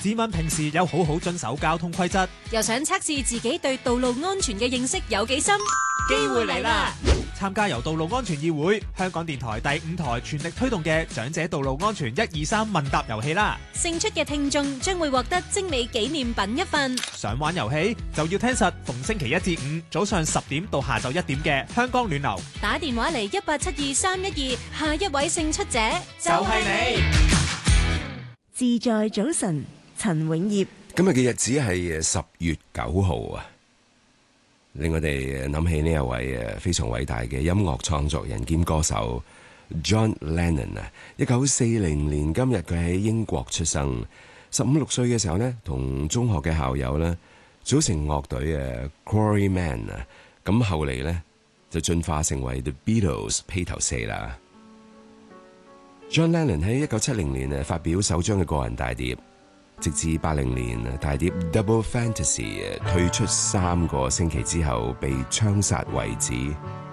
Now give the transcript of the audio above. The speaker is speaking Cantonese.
自問平時有好好遵守交通規則， 又想測試自己對道路安全嘅認識有幾深？機會嚟啦！ 參加由道路安全議會、香港電台第5台全力推動嘅長者道路安全123問答遊戲啦！ 勝出嘅聽眾將會獲得精美紀念品一份。 想玩遊戲就要聽實逢星期1至5早上10點到下晝1點嘅香港暖流， 打電話嚟1872-312，下一位勝出者就係你。 自在早晨，陳永業。 今日嘅日子係10月9號啊，令我哋諗起呢一位非常偉大嘅音樂創作人兼歌手 John Lennon 啊。1940年今日佢喺英國出生，15、16歲嘅時候呢，同中學嘅校友呢組成樂隊Quarrymen 啊，咁後嚟呢，就進化成為 The Beatles 披頭四啦。John Lennon 喺1970年發表首張嘅個人大碟，直至80年大碟 Double Fantasy 推出3個星期之後被槍殺為止。